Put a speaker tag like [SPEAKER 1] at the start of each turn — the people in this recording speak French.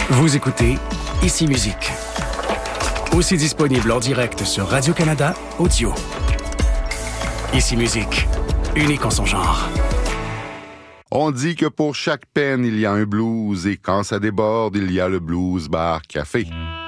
[SPEAKER 1] Vous écoutez Ici Musique. Aussi disponible en direct sur Radio-Canada Audio. Ici Musique, unique en son genre.
[SPEAKER 2] On dit que pour chaque peine, il y a un blues, et quand ça déborde, il y a le Blues Bar Café.